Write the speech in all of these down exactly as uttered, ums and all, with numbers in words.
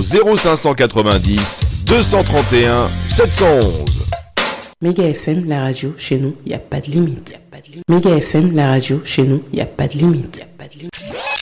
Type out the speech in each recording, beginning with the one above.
zéro cinq cent quatre-vingt-dix deux cent trente et un sept cent onze. Méga F M, la radio, chez nous, y a pas de limite. Y a pas de limite. Méga F M, la radio, chez nous, y a pas de limite. Y a pas de limite.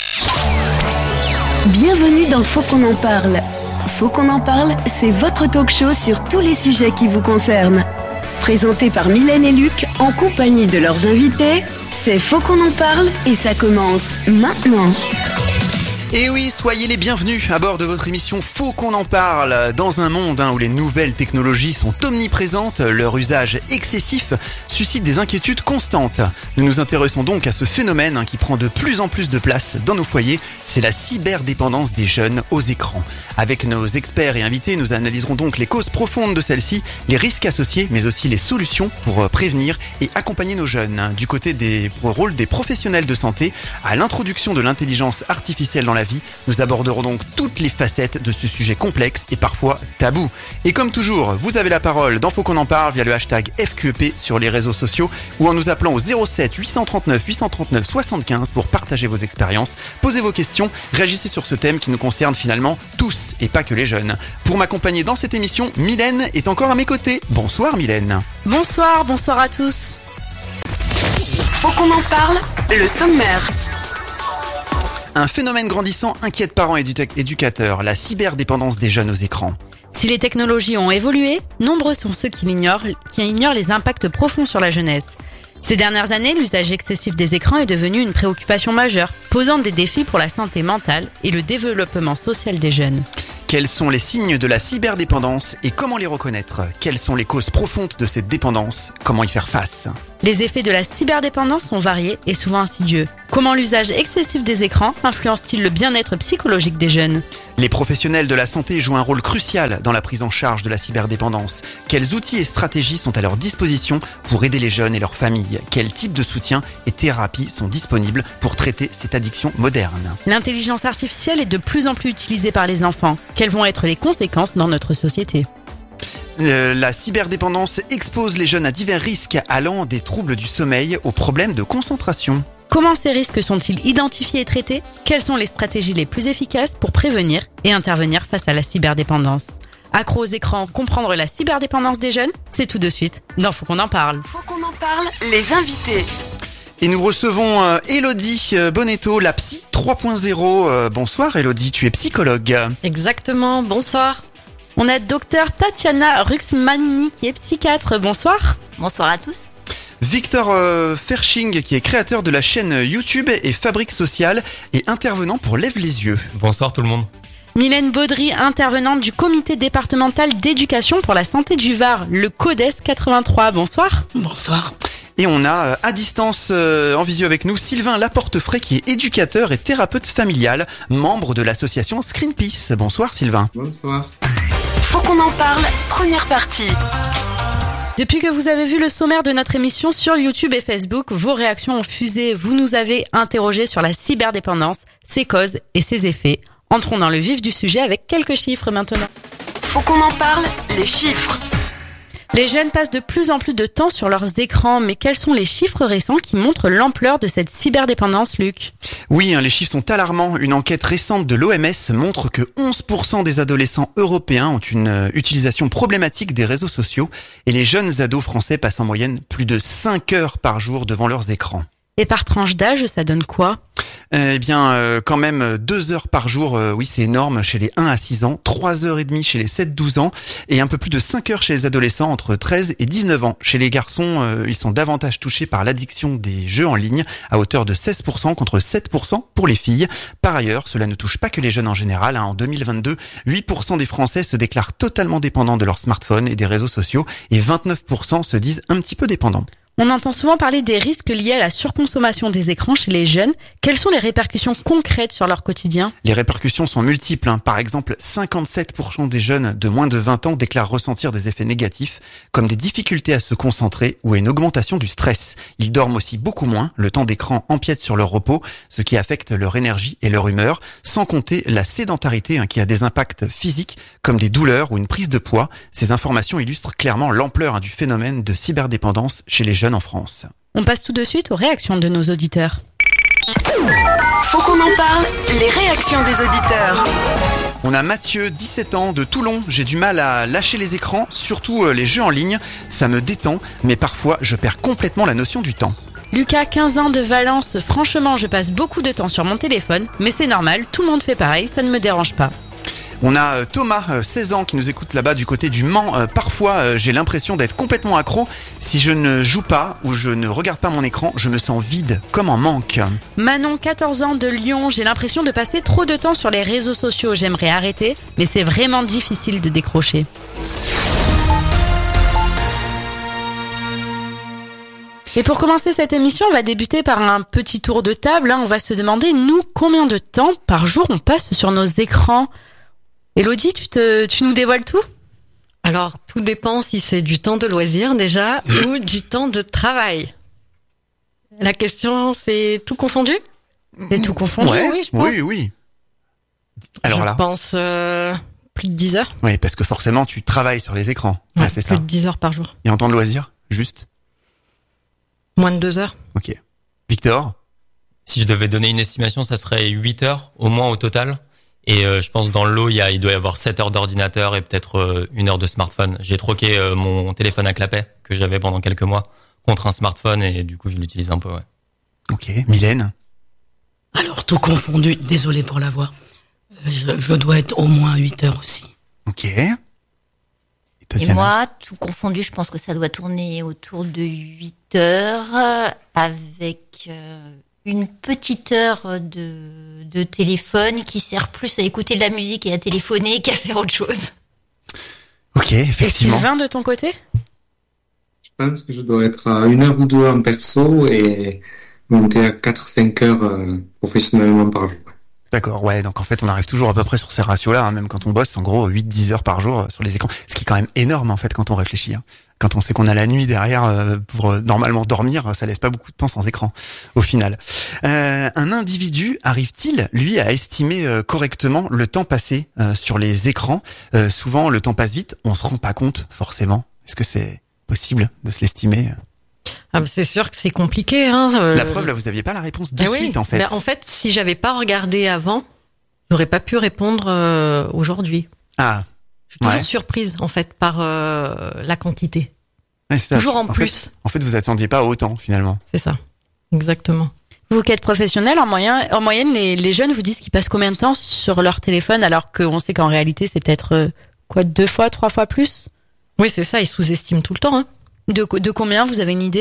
Bienvenue dans Faut qu'on en parle. Faut qu'on en parle, c'est votre talk show sur tous les sujets qui vous concernent. Présenté par Mylène et Luc, en compagnie de leurs invités, c'est Faut qu'on en parle et ça commence maintenant. Et oui, soyez les bienvenus à bord de votre émission Faut qu'on en parle. Dans un monde hein, où les nouvelles technologies sont omniprésentes, leur usage excessif suscite des inquiétudes constantes. Nous nous intéressons donc à ce phénomène hein, qui prend de plus en plus de place dans nos foyers, c'est la cyberdépendance des jeunes aux écrans. Avec nos experts et invités, nous analyserons donc les causes profondes de celle-ci, les risques associés, mais aussi les solutions pour prévenir et accompagner nos jeunes. Du côté des rôles des professionnels de santé, à l'introduction de l'intelligence artificielle dans la vie, nous aborderons donc toutes les facettes de ce sujet complexe et parfois tabou. Et comme toujours, vous avez la parole dans Faut qu'on en parle via le hashtag F Q E P sur les réseaux sociaux ou en nous appelant au zéro sept huit cent trente-neuf huit cent trente-neuf soixante-quinze pour partager vos expériences, poser vos questions, réagissez sur ce thème qui nous concerne finalement tous et pas que les jeunes. Pour m'accompagner dans cette émission, Mylène est encore à mes côtés. Bonsoir Mylène. Bonsoir, bonsoir à tous. Faut qu'on en parle, le sommaire. Un phénomène grandissant inquiète parents et éducateurs, la cyberdépendance des jeunes aux écrans. Si les technologies ont évolué, nombreux sont ceux qui l'ignorent, qui ignorent les impacts profonds sur la jeunesse. Ces dernières années, l'usage excessif des écrans est devenu une préoccupation majeure, posant des défis pour la santé mentale et le développement social des jeunes. Quels sont les signes de la cyberdépendance et comment les reconnaître ? Quelles sont les causes profondes de cette dépendance ? Comment y faire face ? Les effets de la cyberdépendance sont variés et souvent insidieux. Comment l'usage excessif des écrans influence-t-il le bien-être psychologique des jeunes ? Les professionnels de la santé jouent un rôle crucial dans la prise en charge de la cyberdépendance. Quels outils et stratégies sont à leur disposition pour aider les jeunes et leurs familles ? Quels types de soutien et thérapies sont disponibles pour traiter cette addiction moderne ? L'intelligence artificielle est de plus en plus utilisée par les enfants. Quelles vont être les conséquences dans notre société ? Euh, la cyberdépendance expose les jeunes à divers risques allant des troubles du sommeil aux problèmes de concentration. Comment ces risques sont-ils identifiés et traités ? Quelles sont les stratégies les plus efficaces pour prévenir et intervenir face à la cyberdépendance ? Accro aux écrans, comprendre la cyberdépendance des jeunes ? C'est tout de suite dans Faut qu'on en parle. Faut qu'on en parle, les invités. Et nous recevons euh, Elodie euh, Bonetto, la psy trois point zéro. Euh, bonsoir Elodie, tu es psychologue. Exactement, bonsoir. On a docteur Tatiana Ruxmanini qui est psychiatre. Bonsoir. Bonsoir à tous. Victor euh, Ferching qui est créateur de la chaîne YouTube et Fabrique Sociale et intervenant pour Lève les yeux. Bonsoir tout le monde. Mylène Baudry, intervenante du comité départemental d'éducation pour la santé du Var, le CODES quatre-vingt-trois. Bonsoir. Bonsoir. Et on a euh, à distance euh, en visio avec nous Sylvain Laportefray qui est éducateur et thérapeute familial, membre de l'association Screen Peace. Bonsoir Sylvain. Bonsoir. Faut qu'on en parle, première partie. Depuis que vous avez vu le sommaire de notre émission sur YouTube et Facebook, vos réactions ont fusé. Vous nous avez interrogé sur la cyberdépendance, ses causes et ses effets. Entrons dans le vif du sujet avec quelques chiffres maintenant. Faut qu'on en parle, les chiffres. Les jeunes passent de plus en plus de temps sur leurs écrans, mais quels sont les chiffres récents qui montrent l'ampleur de cette cyberdépendance, Luc ? Oui, hein, les chiffres sont alarmants. Une enquête récente de l'O M S montre que onze pour cent des adolescents européens ont une euh, utilisation problématique des réseaux sociaux et les jeunes ados français passent en moyenne plus de cinq heures par jour devant leurs écrans. Et par tranche d'âge, ça donne quoi ? Eh bien, euh, quand même, deux heures par jour, euh, oui, c'est énorme chez les un à six ans, trois heures et demie chez les sept douze ans, et un peu plus de cinq heures chez les adolescents entre treize et dix-neuf ans. Chez les garçons, euh, ils sont davantage touchés par l'addiction des jeux en ligne, à hauteur de seize pour cent contre sept pour cent pour les filles. Par ailleurs, cela ne touche pas que les jeunes en général. Hein. En deux mille vingt-deux, huit pour cent des Français se déclarent totalement dépendants de leur smartphone et des réseaux sociaux, et vingt-neuf pour cent se disent un petit peu dépendants. On entend souvent parler des risques liés à la surconsommation des écrans chez les jeunes. Quelles sont les répercussions concrètes sur leur quotidien ? Les répercussions sont multiples. Hein. Par exemple, cinquante-sept pour cent des jeunes de moins de vingt ans déclarent ressentir des effets négatifs, comme des difficultés à se concentrer ou une augmentation du stress. Ils dorment aussi beaucoup moins, le temps d'écran empiète sur leur repos, ce qui affecte leur énergie et leur humeur, sans compter la sédentarité hein, qui a des impacts physiques, comme des douleurs ou une prise de poids. Ces informations illustrent clairement l'ampleur hein, du phénomène de cyberdépendance chez les jeunes en France. On passe tout de suite aux réactions de nos auditeurs. Faut qu'on en parle, les réactions des auditeurs. On a Mathieu, dix-sept ans, de Toulon. J'ai du mal à lâcher les écrans, surtout les jeux en ligne. Ça me détend, mais parfois je perds complètement la notion du temps. Lucas, quinze ans, de Valence. Franchement, je passe beaucoup de temps sur mon téléphone, mais c'est normal, tout le monde fait pareil, ça ne me dérange pas. On a Thomas, seize ans, qui nous écoute là-bas du côté du Mans. Euh, parfois, euh, j'ai l'impression d'être complètement accro. Si je ne joue pas ou je ne regarde pas mon écran, je me sens vide, comme en manque. Manon, quatorze ans, de Lyon. J'ai l'impression de passer trop de temps sur les réseaux sociaux. J'aimerais arrêter, mais c'est vraiment difficile de décrocher. Et pour commencer cette émission, on va débuter par un petit tour de table. On va se demander, nous, combien de temps par jour on passe sur nos écrans ? Elodie, tu, te, tu nous dévoiles tout ? Alors, tout dépend si c'est du temps de loisir déjà ou du temps de travail. La question, c'est tout confondu ? C'est tout confondu, ouais, oui, je pense. Oui, oui. Alors je là. pense euh, plus de dix heures. Oui, parce que forcément, tu travailles sur les écrans. Ouais, ah, c'est plus ça. de dix heures par jour. Et en temps de loisir, juste ? Moins de deux heures. Ok. Victor ? Si je devais donner une estimation, ça serait huit heures au moins au total. Et euh, je pense dans le lot, il, y a, il doit y avoir sept heures d'ordinateur et peut-être euh, une heure de smartphone. J'ai troqué euh, mon téléphone à clapet que j'avais pendant quelques mois contre un smartphone et du coup, je l'utilise un peu. Ouais. Ok. Mylène ? Alors, tout confondu, désolé pour la voix. Je, je dois être au moins huit heures aussi. Ok. Et, Et moi, tout confondu, je pense que ça doit tourner autour de huit heures avec euh, une petite heure de, de téléphone qui sert plus à écouter de la musique et à téléphoner qu'à faire autre chose. Ok, effectivement. Et Sylvain, de ton côté ? Je pense que je dois être à une heure ou deux en perso et monter à quatre cinq heures euh, professionnellement par jour. D'accord, ouais, donc en fait on arrive toujours à peu près sur ces ratios-là, hein, même quand on bosse, en gros huit dix heures par jour sur les écrans, ce qui est quand même énorme en fait quand on réfléchit. Hein. Quand on sait qu'on a la nuit derrière euh, pour euh, normalement dormir, ça laisse pas beaucoup de temps sans écran au final. Euh, un individu arrive-t-il, lui, à estimer euh, correctement le temps passé euh, sur les écrans ? euh, Souvent le temps passe vite, on se rend pas compte forcément. Est-ce que c'est possible de se l'estimer ? Ah bah c'est sûr que c'est compliqué. Hein, euh... La preuve, là, vous aviez pas la réponse de eh suite, oui. en fait. Ben, en fait, si j'avais pas regardé avant, j'aurais pas pu répondre euh, aujourd'hui. Ah. Je suis toujours ouais. surprise, en fait, par euh, la quantité. Ouais, c'est ça. Toujours en, en plus. Fait, en fait, vous attendiez pas autant, finalement. C'est ça. Exactement. Vous qui êtes professionnel, en moyenne, en moyenne les, les jeunes vous disent qu'ils passent combien de temps sur leur téléphone alors qu'on sait qu'en réalité, c'est peut-être euh, quoi, deux fois, trois fois plus ? Oui, c'est ça. Ils sous-estiment tout le temps. Hein. De, de combien, vous avez une idée ?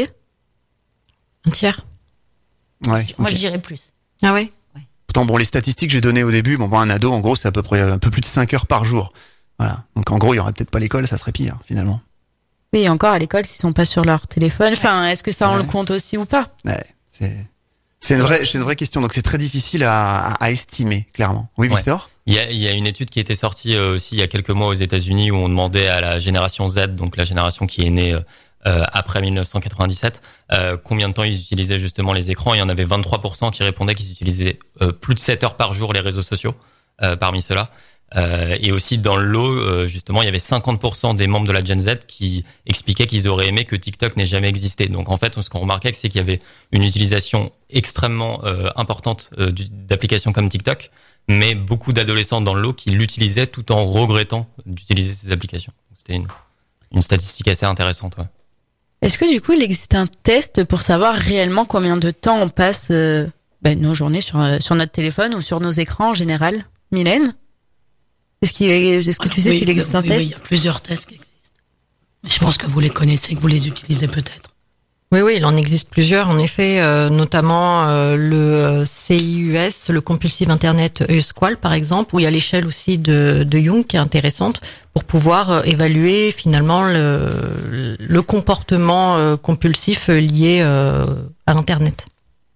Un tiers. Ouais. Moi, okay. je dirais plus. Ah ouais, ouais. Pourtant, bon, les statistiques que j'ai données au début, bon, bon, un ado, en gros, c'est à peu près un peu plus de cinq heures par jour. Voilà. Donc, en gros, il y aurait peut-être pas l'école, ça serait pire, finalement. Oui, encore à l'école, s'ils sont pas sur leur téléphone. Enfin, est-ce que ça, on ouais. le compte aussi ou pas ? Ouais, c'est, c'est une vraie, c'est une vraie question. Donc, c'est très difficile à, à, à estimer, clairement. Oui, Victor ? Ouais. Il y a, il y a une étude qui était sortie euh, aussi il y a quelques mois aux États-Unis où on demandait à la génération Z, donc la génération qui est née euh, après dix-neuf cent quatre-vingt-dix-sept, euh, combien de temps ils utilisaient justement les écrans. Il y en avait vingt-trois pour cent qui répondaient qu'ils utilisaient euh, plus de sept heures par jour les réseaux sociaux euh, parmi ceux-là. Euh, et aussi dans le lot, euh, justement, il y avait cinquante pour cent des membres de la Gen Z qui expliquaient qu'ils auraient aimé que TikTok n'ait jamais existé. Donc en fait, ce qu'on remarquait, c'est qu'il y avait une utilisation extrêmement euh, importante euh, d'applications comme TikTok, mais beaucoup d'adolescents dans le lot qui l'utilisaient tout en regrettant d'utiliser ces applications. C'était une, une statistique assez intéressante. Ouais. Est-ce que du coup, il existe un test pour savoir réellement combien de temps on passe euh, ben, nos journées sur, euh, sur notre téléphone ou sur nos écrans en général ? Mylène ? Est-ce, qu'il est, est-ce que tu sais oui, s'il existe un oui, test ? Oui, il y a plusieurs tests qui existent. Je pense que vous les connaissez, que vous les utilisez peut-être. Oui, oui, il en existe plusieurs, en effet, euh, notamment euh, le C I U S, le Compulsive Internet Usqual, par exemple, où il y a l'échelle aussi de, de Jung qui est intéressante pour pouvoir euh, évaluer finalement le, le comportement euh, compulsif lié euh, à Internet.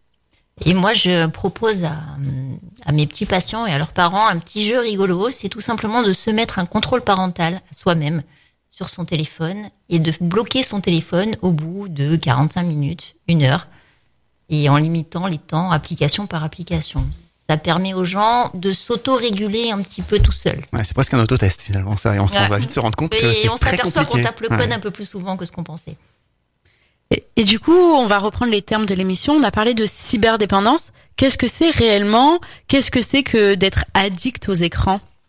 Et moi, je propose à, à mes petits patients et à leurs parents un petit jeu rigolo. C'est tout simplement de se mettre un contrôle parental à soi-même sur son téléphone et de bloquer son téléphone au bout de quarante-cinq minutes, une heure, et en limitant les temps application par application. Ça permet aux gens de s'auto-réguler un petit peu tout seul. Ouais, c'est presque un autotest finalement, ça, et on, ouais. on va vite se rendre compte et que c'est on très compliqué. s'aperçoit qu'on tape le code ouais. un peu plus souvent que ce qu'on pensait. Et, et du coup, on va reprendre les termes de l'émission. On a parlé de cyberdépendance. Qu'est-ce que c'est réellement ? Qu'est-ce que c'est que d'être addict aux écrans ?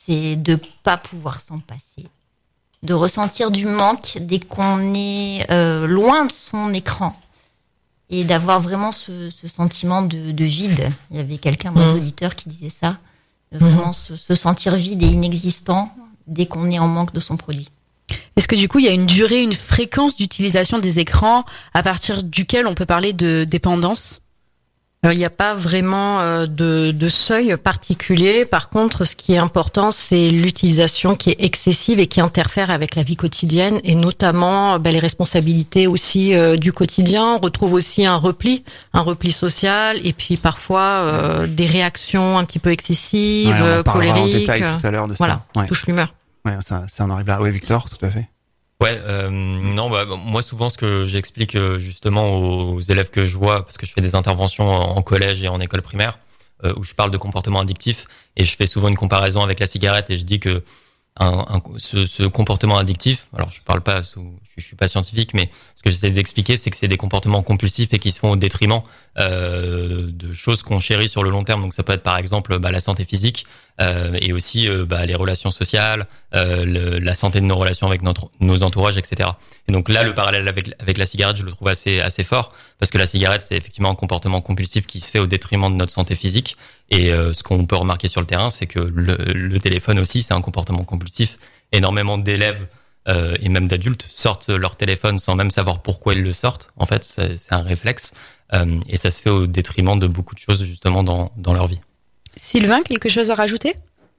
c'est de pas pouvoir s'en passer, de ressentir du manque dès qu'on est euh, loin de son écran et d'avoir vraiment ce, ce sentiment de, de vide. Il y avait quelqu'un dans les auditeurs qui disait ça, de vraiment mmh. se, se sentir vide et inexistant dès qu'on est en manque de son produit. Est-ce que du coup il y a une durée, une fréquence d'utilisation des écrans à partir duquel on peut parler de dépendance ? Alors, il n'y a pas vraiment euh, de, de seuil particulier. Par contre, ce qui est important, c'est l'utilisation qui est excessive et qui interfère avec la vie quotidienne, et notamment ben, les responsabilités aussi euh, du quotidien. On retrouve aussi un repli, un repli social, et puis parfois euh, des réactions un petit peu excessives, ouais, on colériques. En détail tout à l'heure de voilà, ça. Ouais. touche l'humeur. Ouais, ça, ça en arrive là. Oui, Victor, tout à fait. Ouais, euh, non, bah, moi souvent ce que j'explique euh, justement aux élèves que je vois, parce que je fais des interventions en collège et en école primaire, euh, où je parle de comportement addictif, et je fais souvent une comparaison avec la cigarette, et je dis que un, un, ce, ce comportement addictif, alors je parle pas, sous, je suis pas scientifique, mais ce que j'essaie d'expliquer, c'est que c'est des comportements compulsifs et qui se font au détriment euh, de choses qu'on chérit sur le long terme. Donc ça peut être par exemple bah, la santé physique, euh, et aussi euh, bah, les relations sociales, euh, le, la santé de nos relations avec notre, nos entourages, et cetera. Et donc là, le parallèle avec, avec la cigarette, je le trouve assez, assez fort, parce que la cigarette, c'est effectivement un comportement compulsif qui se fait au détriment de notre santé physique. Et euh, ce qu'on peut remarquer sur le terrain, c'est que le, le téléphone aussi, c'est un comportement compulsif. Énormément d'élèves euh, et même d'adultes sortent leur téléphone sans même savoir pourquoi ils le sortent. En fait, c'est, c'est un réflexe, euh, et ça se fait au détriment de beaucoup de choses justement dans, dans leur vie. Sylvain, quelque chose à rajouter ?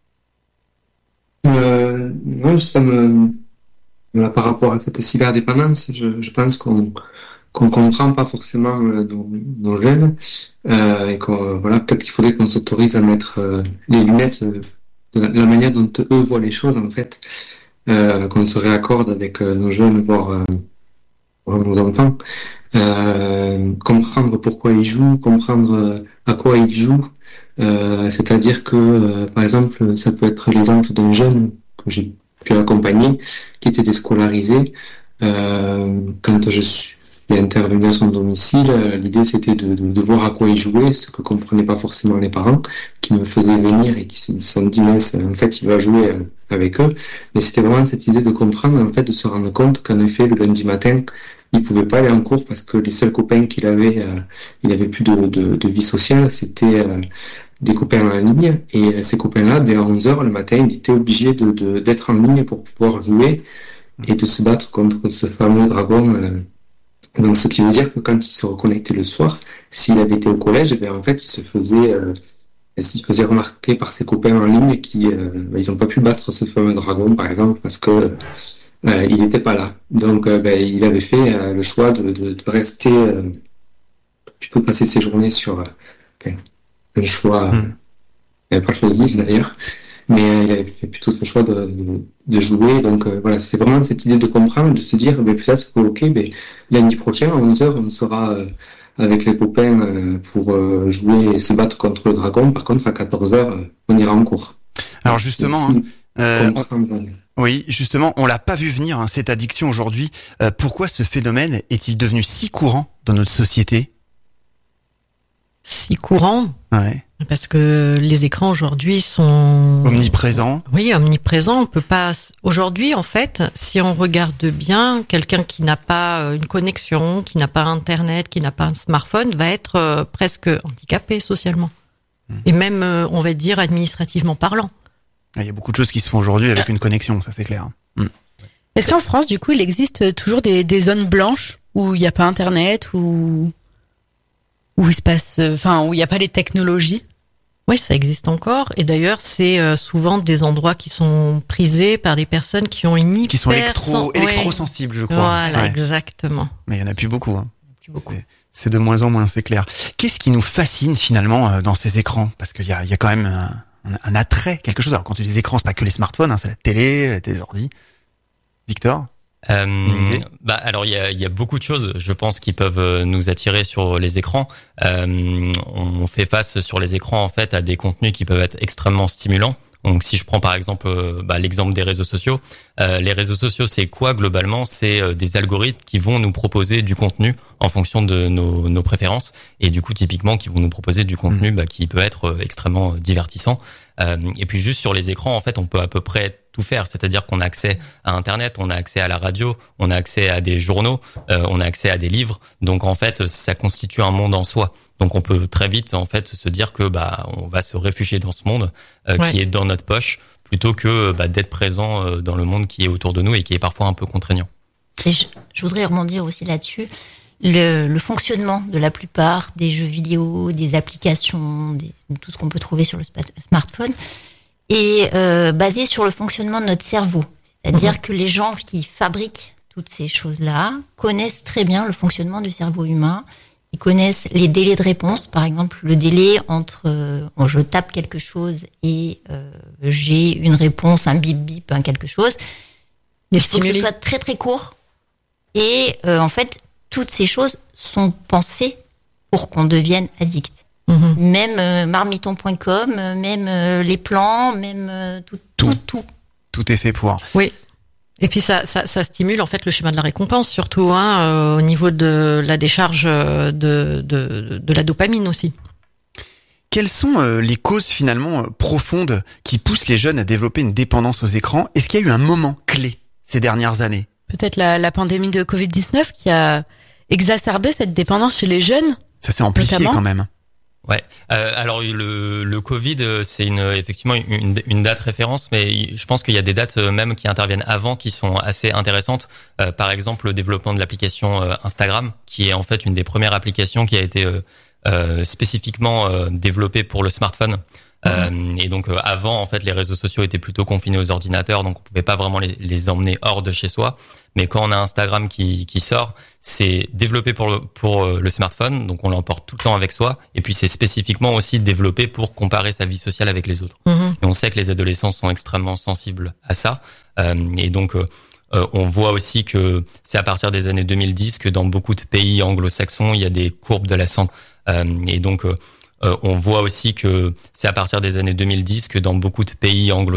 euh, Non, ça me... Là, par rapport à cette cyberdépendance, je, je pense qu'on qu'on comprend pas forcément euh, nos, nos jeunes, euh, et qu'on, voilà, peut-être qu'il faudrait qu'on s'autorise à mettre euh, les lunettes euh, de, la, de la manière dont eux voient les choses, en fait, euh, qu'on se réaccorde avec euh, nos jeunes, voire, euh, voire nos enfants, euh, comprendre pourquoi ils jouent, comprendre à quoi ils jouent, euh, c'est-à-dire que, euh, par exemple, ça peut être l'exemple d'un jeune que j'ai pu accompagner, qui était déscolarisé, euh, quand je suis intervenu à son domicile, l'idée c'était de, de, de voir à quoi il jouait, ce que comprenaient pas forcément les parents, qui me faisaient venir et qui se sont dit, en fait il va jouer avec eux, mais c'était vraiment cette idée de comprendre, en fait, de se rendre compte qu'en effet le lundi matin il pouvait pas aller en cours parce que les seuls copains qu'il avait, euh, il avait plus de, de, de vie sociale, c'était euh, des copains en ligne, et ces copains-là, vers onze heures le matin, il était obligé de, de, d'être en ligne pour pouvoir jouer et de se battre contre ce fameux dragon. Euh. Donc, ce qui veut dire que quand il se reconnectait le soir, s'il avait été au collège, ben, en fait, il se faisait, euh, il se faisait remarquer par ses copains en ligne qui, euh, ben, ils n'ont pas pu battre ce fameux dragon, par exemple, parce que euh, il n'était pas là. Donc, euh, ben, il avait fait euh, le choix de, de, de rester, euh, plutôt passer ses journées sur euh, un choix, mmh. il n'avait pas choisi d'ailleurs, mais euh, il avait fait plutôt ce choix de, de, de jouer. Donc euh, voilà, c'est vraiment cette idée de comprendre, de se dire, ben, peut-être que ok, ben, lundi prochain à onze heures, on sera euh, avec les copains euh, pour euh, jouer et se battre contre le dragon. Par contre, à quatorze heures, euh, on ira en cours. Alors justement, si, euh, on, oui, justement, on l'a pas vu venir, hein, cette addiction aujourd'hui. Euh, pourquoi ce phénomène est-il devenu si courant dans notre société ? Si courant, ouais. Parce que les écrans aujourd'hui sont omniprésents. Oui, omniprésents. On peut pas. Aujourd'hui, en fait, si on regarde bien, quelqu'un qui n'a pas une connexion, qui n'a pas Internet, qui n'a pas un smartphone, va être euh, presque handicapé socialement, mmh. et même, euh, on va dire, administrativement parlant. Il y a beaucoup de choses qui se font aujourd'hui avec une connexion, ça c'est clair. Mmh. Est-ce qu'en France, du coup, il existe toujours des, des zones blanches où il n'y a pas Internet, où où il se passe, enfin, où il n'y a pas les technologies? Oui, ça existe encore. Et d'ailleurs, c'est euh, souvent des endroits qui sont prisés par des personnes qui ont une hyper... Qui sont électro, électro-sensibles, je crois. Voilà, ouais. Exactement. Mais il n'y en a plus beaucoup. Hein. Plus beaucoup. C'est, c'est de moins en moins, c'est clair. Qu'est-ce qui nous fascine finalement euh, dans ces écrans? Parce qu'il y a, il y a quand même un, un, un attrait, quelque chose. Alors quand tu dis écrans, c'est pas que les smartphones, hein, c'est la télé, la télé ordi. Victor? Euh, bah alors il y a, y a beaucoup de choses, je pense, qui peuvent nous attirer sur les écrans. Euh, on fait face sur les écrans en fait à des contenus qui peuvent être extrêmement stimulants. Donc si je prends par exemple bah, l'exemple des réseaux sociaux, euh, les réseaux sociaux c'est quoi globalement? C'est euh, des algorithmes qui vont nous proposer du contenu en fonction de nos, nos préférences et du coup typiquement qui vont nous proposer du contenu bah, qui peut être extrêmement divertissant. Euh, et puis juste sur les écrans, en fait, on peut à peu près tout faire. C'est-à-dire qu'on a accès à Internet, on a accès à la radio, on a accès à des journaux, euh, on a accès à des livres. Donc en fait, ça constitue un monde en soi. Donc on peut très vite en fait se dire que bah on va se réfugier dans ce monde euh, ouais. qui est dans notre poche, plutôt que bah, d'être présent euh, dans le monde qui est autour de nous et qui est parfois un peu contraignant. Et je, je voudrais rebondir aussi là-dessus. Le, le fonctionnement de la plupart des jeux vidéo, des applications, des, tout ce qu'on peut trouver sur le smartphone est euh, basé sur le fonctionnement de notre cerveau. C'est-à-dire mmh. que les gens qui fabriquent toutes ces choses-là connaissent très bien le fonctionnement du cerveau humain. Ils connaissent les délais de réponse. Par exemple, le délai entre euh, bon, je tape quelque chose et euh, j'ai une réponse, un bip bip, un quelque chose. Il faut que ce soit très très court. Et euh, en fait, toutes ces choses sont pensées pour qu'on devienne addict. Mmh. Même euh, marmiton point com, euh, même euh, les plans, même euh, tout, tout, tout. Tout est fait pour. Oui. Et puis ça, ça, ça stimule en fait le schéma de la récompense, surtout hein, euh, au niveau de la décharge de, de, de la dopamine aussi. Quelles sont euh, les causes finalement euh, profondes qui poussent les jeunes à développer une dépendance aux écrans ? Est-ce qu'il y a eu un moment clé ces dernières années ? Peut-être la, la pandémie de covid dix-neuf qui a exacerbé cette dépendance chez les jeunes. Ça s'est amplifié notamment. Quand même. Ouais. Euh, alors le le Covid, c'est une effectivement une, une date référence, mais je pense qu'il y a des dates même qui interviennent avant qui sont assez intéressantes. Euh, par exemple, le développement de l'application euh, Instagram, qui est en fait une des premières applications qui a été euh, euh, spécifiquement euh, développée pour le smartphone. Euh, et donc euh, avant en fait les réseaux sociaux étaient plutôt confinés aux ordinateurs, donc on pouvait pas vraiment les, les emmener hors de chez soi. Mais quand on a Instagram qui qui sort, c'est développé pour le pour le smartphone, donc on l'emporte tout le temps avec soi. Et puis c'est spécifiquement aussi développé pour comparer sa vie sociale avec les autres. Mmh. Et on sait que les adolescents sont extrêmement sensibles à ça. Euh, et donc euh, on voit aussi que c'est à partir des années deux mille dix que dans beaucoup de pays anglo-saxons il y a des courbes de la santé. Euh, et donc euh, Euh, on voit aussi que c'est à partir des années deux mille dix que dans beaucoup de pays anglo